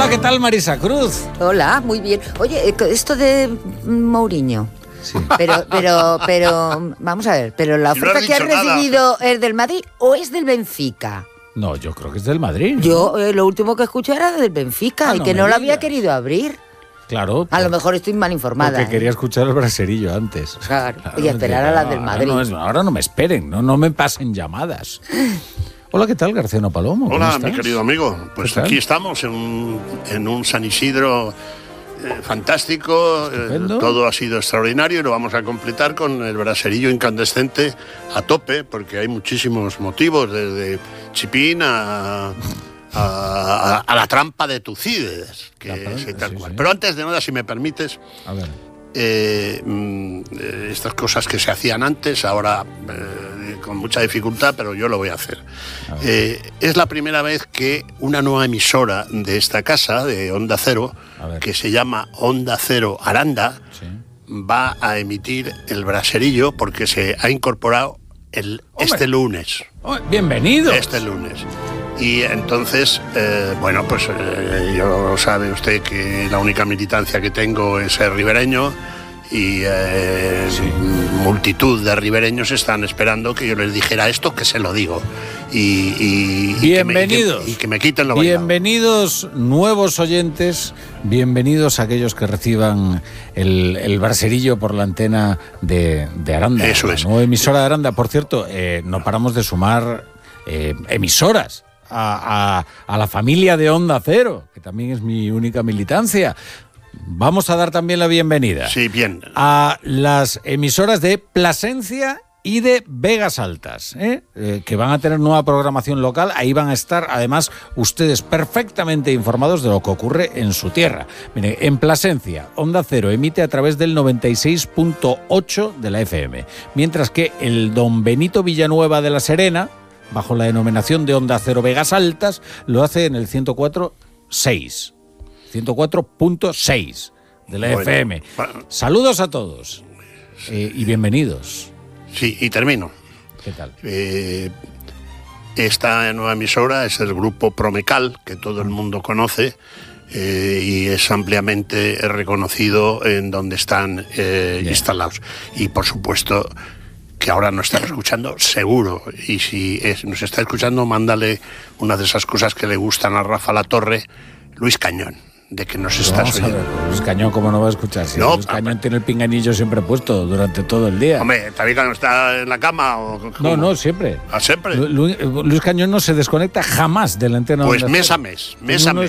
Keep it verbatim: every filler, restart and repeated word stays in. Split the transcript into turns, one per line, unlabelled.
Hola, ¿qué tal, Marisa Cruz?
Hola, muy bien. Oye, esto de Mourinho.
Sí.
Pero, pero, pero, vamos a ver, pero la
Si no
oferta
has
que has
dicho nada.
recibido es del Madrid o es del Benfica.
No, yo creo que es del Madrid. ¿no?
Yo eh, lo último que escuché era del Benfica
Ah,
y
no
que
me
no lo
digas.
había querido abrir.
Claro.
A lo mejor estoy mal informada.
Porque
¿eh?
quería escuchar el braserillo antes.
Claro, y esperar a las del Madrid.
Ahora no, ahora no me esperen, no, no me pasen llamadas. Hola, ¿qué tal, Garceno Palomo? ¿Cómo
Hola,
estás?
mi querido amigo. Pues
¿Qué tal?
aquí estamos en un, en un San Isidro eh, fantástico. Eh, todo ha sido extraordinario y lo vamos a completar con el braserillo incandescente a tope, porque hay muchísimos motivos, desde Chipín a, a, a, a la trampa de Tucídides, que
La trampa,
es tal
sí,
cual.
sí.
Pero antes de nada, si me permites,
A ver.
eh, mm, eh, estas cosas que se hacían antes, ahora eh, con mucha dificultad, pero yo lo voy a hacer. Eh, es la primera vez que una nueva emisora de esta casa, de Onda Cero,
A ver.
que se llama Onda Cero Aranda,
Sí.
va a emitir el braserillo porque se ha incorporado el,
¡Hombre!
este lunes.
Oh, bienvenido.
Este lunes. Y entonces, eh, bueno, pues eh, yo sabe usted que la única militancia que tengo es ser ribereño y eh,
Sí.
multitud de ribereños están esperando que yo les dijera esto, que se lo digo. Y, y, y
Bienvenidos.
Que me, y, que, y que me quiten lo bailado.
Bienvenidos nuevos oyentes, bienvenidos a aquellos que reciban el, el braserillo por la antena de, de Aranda.
Eso
la
es.
nueva emisora de Aranda. Por cierto, eh, no paramos de sumar eh, emisoras a, a, a la familia de Onda Cero, que también es mi única militancia. Vamos a dar también la bienvenida
Sí, bien.
a las emisoras de Plasencia y de Vegas Altas, ¿eh? Eh, que van a tener nueva programación local. Ahí van a estar, además, ustedes perfectamente informados de lo que ocurre en su tierra. Mire, en Plasencia, Onda Cero emite a través del noventa y seis punto ocho de la F M, mientras que el Don Benito Villanueva de la Serena, bajo la denominación de Onda Cero Vegas Altas, lo hace en el ciento cuatro punto seis. ciento cuatro punto seis de la
Bueno,
F M.
bueno.
Saludos a todos eh, y bienvenidos.
Sí, y termino.
¿Qué tal?
Eh, esta nueva emisora es el grupo Promecal, que todo el mundo conoce, eh, y es ampliamente reconocido en donde están eh,
Bien.
instalados. Y por supuesto que ahora nos están escuchando, seguro. Y si es- nos está escuchando, mándale una de esas cosas que le gustan a Rafa Latorre, Luis Cañón, de que nos estás
Vamos a ver,
oyendo.
Luis Cañón, ¿cómo no va a escuchar? Si
No,
Luis Cañón tiene el pinganillo siempre puesto durante todo el día.
Hombre, ¿también cuando está en la cama? O,
no,
cómo?
no, siempre.
¿Ah, siempre?
Lu- Lu- Luis Cañón no se desconecta jamás de la antena. de
Pues
Onda
mes
Cero.
a mes,
Tiene
mes a
unos
mes.